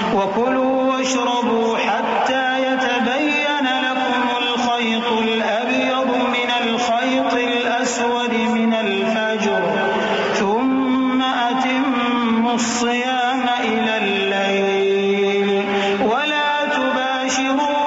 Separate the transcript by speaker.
Speaker 1: وكلوا واشربوا حتى يتبين لكم الخيط الأبيض من الخيط الأسود من الفجر ثم أتموا الصيام إلى الليل ولا تباشروا